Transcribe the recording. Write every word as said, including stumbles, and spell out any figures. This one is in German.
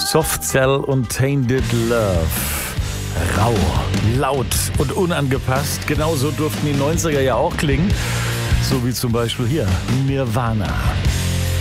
Soft Cell und Tainted Love. Rau, laut und unangepasst. Genauso durften die neunziger ja auch klingen. So wie zum Beispiel hier Nirvana.